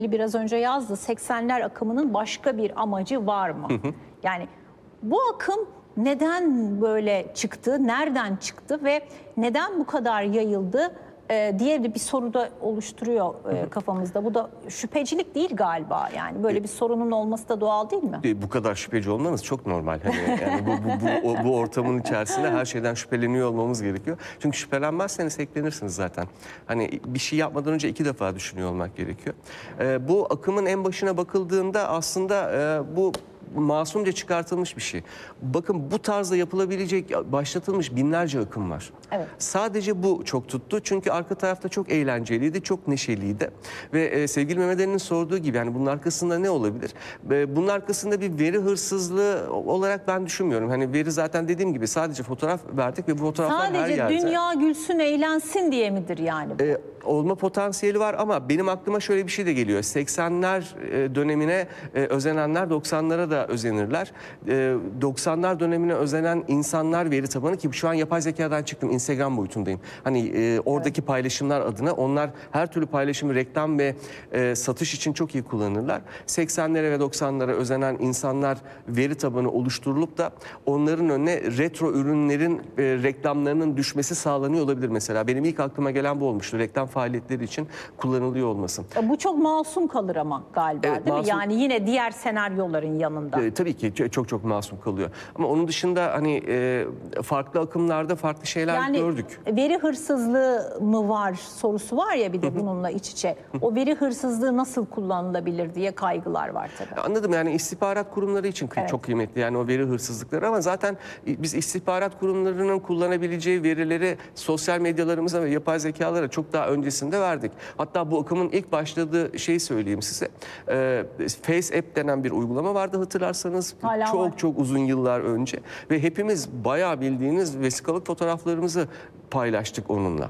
biraz önce yazdı. 80'ler akımının başka bir amacı var mı? Yani bu akım neden böyle çıktı, nereden çıktı ve neden bu kadar yayıldı diye de bir soru da oluşturuyor kafamızda. Bu da şüphecilik değil galiba, yani böyle bir sorunun olması da doğal değil mi? Bu kadar şüpheci olmamız çok normal. Hani yani bu ortamın içerisinde her şeyden şüpheleniyor olmamız gerekiyor. Çünkü şüphelenmezseniz eklenirsiniz zaten. Hani bir şey yapmadan önce 2 defa düşünüyor olmak gerekiyor. Bu akımın en başına bakıldığında aslında bu masumca çıkartılmış bir şey. Bakın, bu tarzda yapılabilecek başlatılmış binlerce akım var. Evet. Sadece bu çok tuttu çünkü arka tarafta çok eğlenceliydi, çok neşeliydi. Ve sevgili Mehmet Ali'nin sorduğu gibi, yani bunun arkasında ne olabilir? Bunun arkasında bir veri hırsızlığı olarak ben düşünmüyorum. Hani veri, zaten dediğim gibi, sadece fotoğraf verdik ve bu fotoğraflar her yerde. Sadece dünya gülsün, eğlensin diye midir yani? Olma potansiyeli var ama benim aklıma şöyle bir şey de geliyor. 80'ler dönemine özenenler 90'lara da özenirler. 90'lar dönemine özenen insanlar veri tabanı, ki şu an yapay zekadan çıktım, Instagram boyutundayım. Hani oradaki paylaşımlar adına, onlar her türlü paylaşımı reklam ve satış için çok iyi kullanırlar. 80'lere ve 90'lara özenen insanlar veri tabanı oluşturulup da onların önüne retro ürünlerin reklamlarının düşmesi sağlanıyor olabilir mesela. Benim ilk aklıma gelen bu olmuştu. Reklam faaliyetleri için kullanılıyor olmasın. Bu çok masum kalır ama galiba, Evet, değil mi? masum. Yani yine diğer senaryoların yanında. Tabii ki çok masum kalıyor. Ama onun dışında hani farklı akımlarda farklı şeyler Yani gördük. veri hırsızlığı mı var sorusu var ya bir de bununla iç içe. O veri hırsızlığı nasıl kullanılabilir diye kaygılar var tabii. Anladım, yani istihbarat kurumları için çok kıymetli yani o veri hırsızlıkları, ama zaten biz istihbarat kurumlarının kullanabileceği verileri sosyal medyalarımıza ve yapay zekalara çok daha öncesinde verdik. Hatta bu akımın ilk başladığı şeyi söyleyeyim size. Face App denen bir uygulama vardı, hatırlarsanız. Hala var. Çok uzun yıllar önce ve hepimiz bayağı bildiğiniz vesikalık fotoğraflarımızı paylaştık onunla.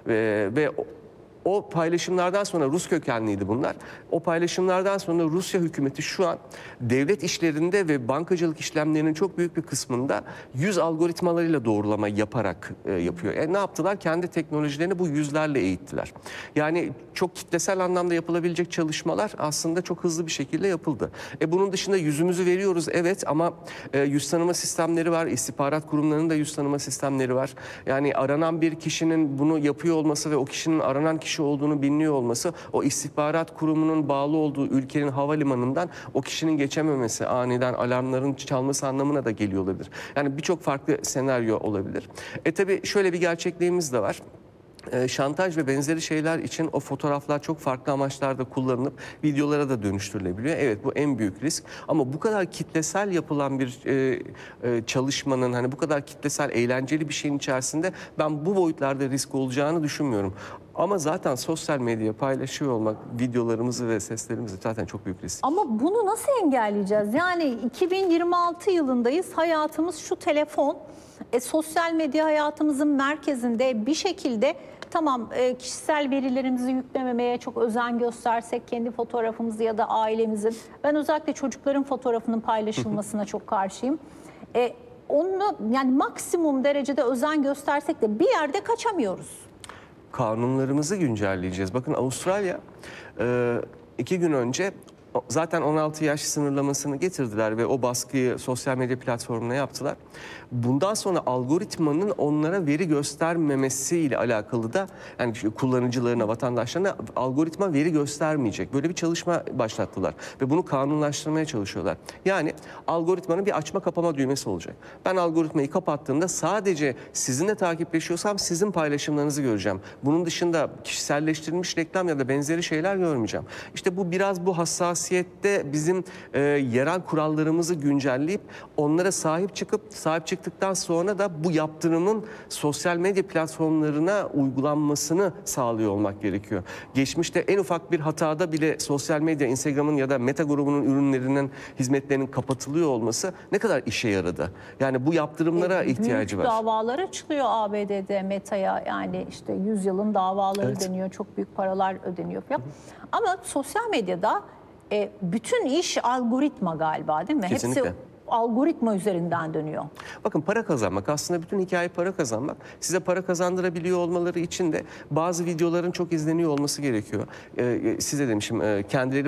Ve o paylaşımlardan sonra, Rus kökenliydi bunlar. O paylaşımlardan sonra Rusya hükümeti şu an devlet işlerinde ve bankacılık işlemlerinin çok büyük bir kısmında yüz algoritmalarıyla doğrulama yaparak yapıyor. Ne yaptılar? Kendi teknolojilerini bu yüzlerle eğittiler. Yani çok kitlesel anlamda yapılabilecek çalışmalar aslında çok hızlı bir şekilde yapıldı. Bunun dışında yüzümüzü veriyoruz, evet, ama yüz tanıma sistemleri var. İstihbarat kurumlarının da yüz tanıma sistemleri var. Yani aranan bir kişinin bunu yapıyor olması ve o kişinin aranan kişi olduğunu biliniyor olması, o istihbarat kurumunun bağlı olduğu ülkenin havalimanından o kişinin geçememesi, aniden alarmların çalması anlamına da geliyor olabilir. Yani birçok farklı senaryo olabilir. Tabii şöyle bir gerçekliğimiz de var. Şantaj ve benzeri şeyler için o fotoğraflar çok farklı amaçlarda kullanılıp videolara da dönüştürülebiliyor. Evet, bu en büyük risk, ama bu kadar kitlesel yapılan bir çalışmanın, hani bu kadar kitlesel eğlenceli bir şeyin içerisinde ben bu boyutlarda risk olacağını düşünmüyorum. Ama zaten sosyal medyaya paylaşıyor olmak videolarımızı ve seslerimizi zaten çok büyük risk. Ama bunu nasıl engelleyeceğiz? Yani 2026 yılındayız. Hayatımız şu telefon. Sosyal medya hayatımızın merkezinde bir şekilde, tamam, kişisel verilerimizi yüklememeye çok özen göstersek, kendi fotoğrafımızı ya da ailemizin, ben özellikle çocukların fotoğrafının paylaşılmasına çok karşıyım. Onu, yani maksimum derecede özen göstersek de bir yerde kaçamıyoruz. Kanunlarımızı güncelleyeceğiz. Bakın, Avustralya 2 gün önce zaten 16 yaş sınırlamasını getirdiler ve o baskıyı sosyal medya platformuna yaptılar. Bundan sonra algoritmanın onlara veri göstermemesiyle alakalı da, yani kullanıcılarına, vatandaşlarına algoritma veri göstermeyecek. Böyle bir çalışma başlattılar ve bunu kanunlaştırmaya çalışıyorlar. Yani algoritmanın bir açma kapama düğmesi olacak. Ben algoritmayı kapattığımda sadece sizinle takipleşiyorsam sizin paylaşımlarınızı göreceğim. Bunun dışında kişiselleştirilmiş reklam ya da benzeri şeyler görmeyeceğim. İşte bu biraz bu hassasiyette bizim yerel kurallarımızı güncelleyip onlara sahip çıktıktan sonra da bu yaptırımın sosyal medya platformlarına uygulanmasını sağlıyor olmak gerekiyor. Geçmişte en ufak bir hatada bile sosyal medya, Instagram'ın ya da Meta grubunun ürünlerinin, hizmetlerinin kapatılıyor olması ne kadar işe yaradı? Yani bu yaptırımlara ihtiyacı var. Büyük davalar açılıyor ABD'de Meta'ya, yani işte 100 yılın davaları deniyor, çok büyük paralar ödeniyor falan. Ama sosyal medyada bütün iş algoritma galiba, değil mi? Kesinlikle. Hepsi algoritma üzerinden dönüyor. Bakın, para kazanmak, aslında bütün hikaye para kazanmak. Size para kazandırabiliyor olmaları için de bazı videoların çok izleniyor olması gerekiyor. Size demişim, kendileri